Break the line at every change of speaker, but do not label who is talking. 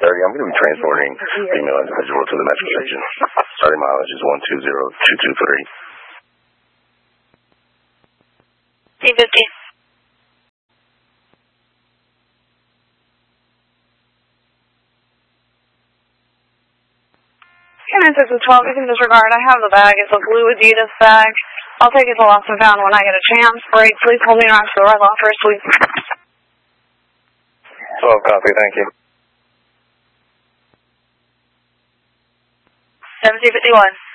I'm going to be transporting female individual to the metro station. Starting mileage is 120223.
D50.
Can I take the 12? You can disregard. I have the bag. It's a blue Adidas bag. I'll take it to Lost and Found when I get a chance. Great. Please hold me around to the red law first, please.
12, copy. Thank you.
1751.